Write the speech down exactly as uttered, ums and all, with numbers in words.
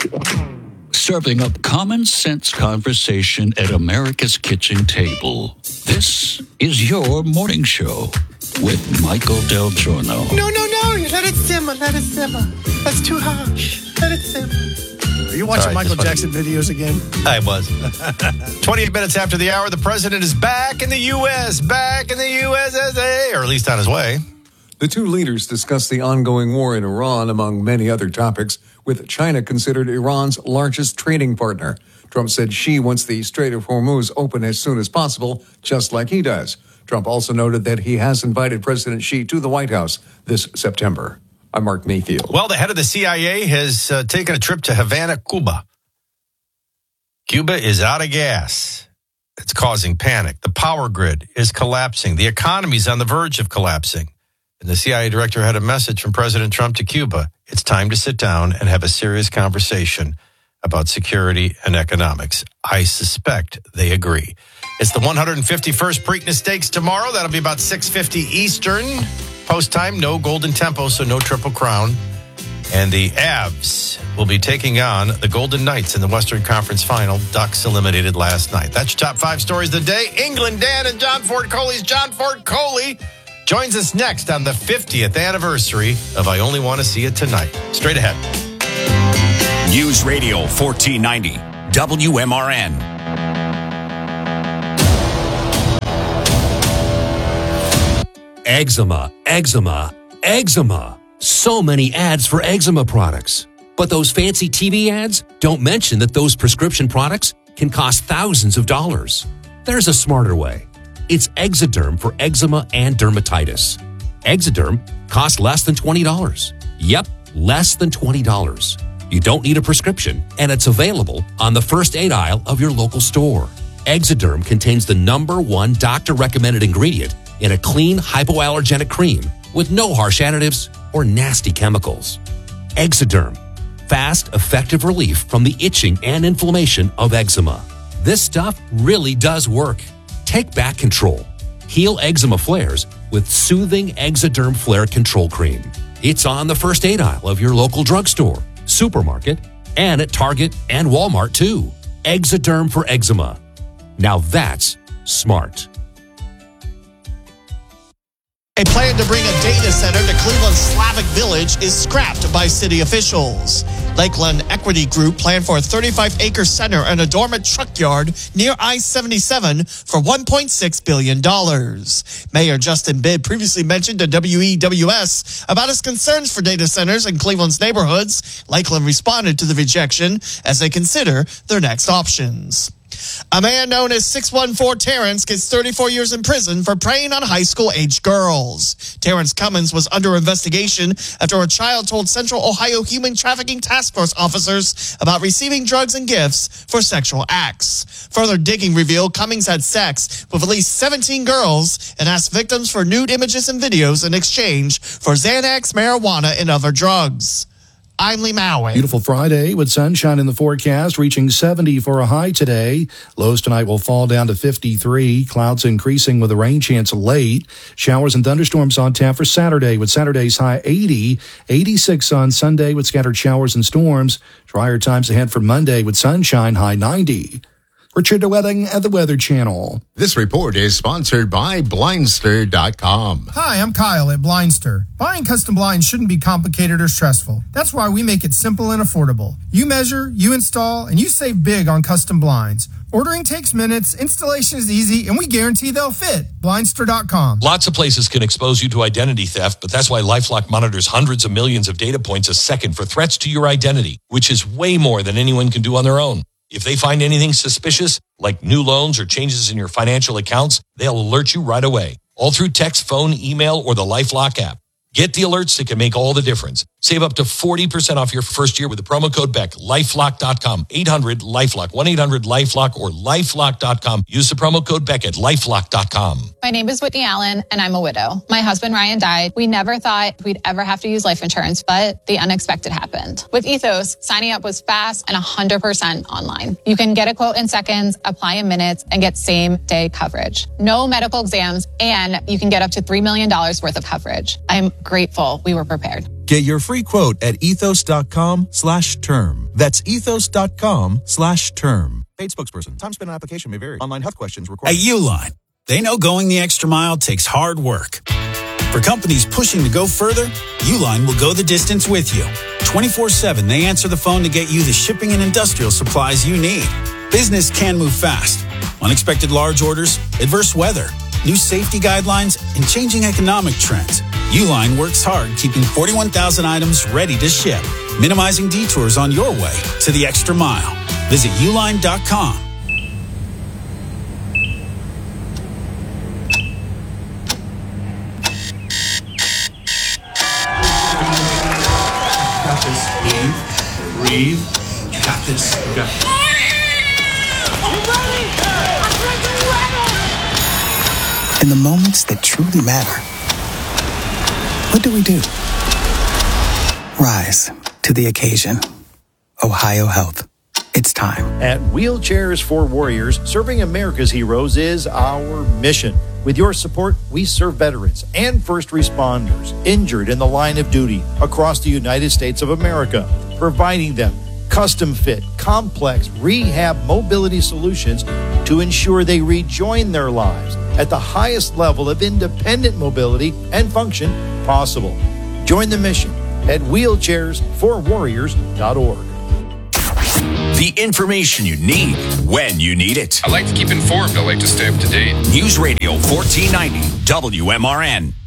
Serving up common sense conversation at America's kitchen table. This is your morning show with Michael Del Giorno. No, no, no. Let it simmer. Let it simmer. That's too harsh. Let it simmer. Are you watching right, Michael Jackson videos again? I was. twenty-eight minutes after the hour, the president is back in the U S, back in the U S S A, or at least on his way. The two leaders discussed the ongoing war in Iran, among many other topics, with China considered Iran's largest trading partner. Trump said Xi wants the Strait of Hormuz open as soon as possible, just like he does. Trump also noted that he has invited President Xi to the White House this September. I'm Mark Mayfield. Well, the head of the C I A has uh, taken a trip to Havana, Cuba. Cuba is out of gas. It's causing panic. The power grid is collapsing. The economy's on the verge of collapsing. And the C I A director had a message from President Trump to Cuba. It's time to sit down and have a serious conversation about security and economics. I suspect they agree. It's the one hundred fifty-first Preakness Stakes tomorrow. That'll be about six fifty Eastern. Post time, no Golden Tempo, so no Triple Crown. And the Avs will be taking on the Golden Knights in the Western Conference Final. Ducks eliminated last night. That's your top five stories of the day. England, Dan, and John Ford Coley's John Ford Coley joins us next on the fiftieth anniversary of I Only Want to See It Tonight. Straight ahead. News Radio fourteen ninety, W M R N. Eczema, eczema, eczema. So many ads for eczema products. But those fancy T V ads don't mention that those prescription products can cost thousands of dollars. There's a smarter way. It's Exoderm for eczema and dermatitis. Exoderm costs less than twenty dollars. Yep, less than twenty dollars. You don't need a prescription, and it's available on the first aid aisle of your local store. Exoderm contains the number one doctor-recommended ingredient in a clean, hypoallergenic cream with no harsh additives or nasty chemicals. Exoderm. Fast, effective relief from the itching and inflammation of eczema. This stuff really does work. Take back control. Heal eczema flares with soothing Exoderm Flare Control Cream. It's on the first aid aisle of your local drugstore, supermarket, and at Target and Walmart too. Exoderm for eczema. Now that's smart. A plan to bring a data center to Cleveland's Slavic Village is scrapped by city officials. Lakeland Equity Group planned for a thirty-five acre center and a dormant truck yard near I seventy-seven for one point six billion dollars. Mayor Justin Bibb previously mentioned to W E W S about his concerns for data centers in Cleveland's neighborhoods. Lakeland responded to the rejection as they consider their next options. A man known as six one four Terrence gets thirty-four years in prison for preying on high school-aged girls. Terrence Cummins was under investigation after a child told Central Ohio Human Trafficking Task Force officers about receiving drugs and gifts for sexual acts. Further digging revealed Cummins had sex with at least seventeen girls and asked victims for nude images and videos in exchange for Xanax, marijuana, and other drugs. I'm Lee Maui. Beautiful Friday with sunshine in the forecast, reaching seventy for a high today. Lows tonight will fall down to fifty-three. Clouds increasing with a rain chance late. Showers and thunderstorms on tap for Saturday with Saturday's high eighty. eighty-six on Sunday with scattered showers and storms. Drier times ahead for Monday with sunshine, high ninety. Richard DeWetting at the Weather Channel. This report is sponsored by Blindster dot com. Hi, I'm Kyle at Blindster. Buying custom blinds shouldn't be complicated or stressful. That's why we make it simple and affordable. You measure, you install, and you save big on custom blinds. Ordering takes minutes, installation is easy, and we guarantee they'll fit. Blindster dot com. Lots of places can expose you to identity theft, but that's why LifeLock monitors hundreds of millions of data points a second for threats to your identity, which is way more than anyone can do on their own. If they find anything suspicious, like new loans or changes in your financial accounts, they'll alert you right away, all through text, phone, email, or the LifeLock app. Get the alerts that can make all the difference. Save up to forty percent off your first year with the promo code Beck. LifeLock dot com. eight hundred LifeLock. one eight hundred LifeLock or LifeLock dot com. Use the promo code Beck at LifeLock dot com. My name is Whitney Allen, and I'm a widow. My husband, Ryan, died. We never thought we'd ever have to use life insurance, but the unexpected happened. With Ethos, signing up was fast and one hundred percent online. You can get a quote in seconds, apply in minutes, and get same-day coverage. No medical exams, and you can get up to three million dollars worth of coverage. I'm grateful we were prepared. Get your free quote at ethos.com slash term. That's ethos.com slash term. Paid spokesperson. Time spent on application may vary. Online health questions required. At Uline, they know going the extra mile takes hard work. For companies pushing to go further, Uline will go the distance with you. twenty-four seven, they answer the phone to get you the shipping and industrial supplies you need. Business can move fast. Unexpected large orders, adverse weather, new safety guidelines, and changing economic trends. Uline works hard keeping forty-one thousand items ready to ship, minimizing detours on your way to the extra mile. Visit uline dot com. Got this. Breathe. Breathe. You got this. You got this. In the moments that truly matter, what do we do? Rise to the occasion. Ohio Health. It's time. At Wheelchairs for Warriors, serving America's heroes is our mission. With your support, we serve veterans and first responders injured in the line of duty across the United States of America, providing them custom-fit, complex rehab mobility solutions to ensure they rejoin their lives at the highest level of independent mobility and function possible. Join the mission at wheelchairs for warriors dot org. The information you need when you need it. I like to keep informed. I like to stay up to date. News Radio fourteen ninety W M R N.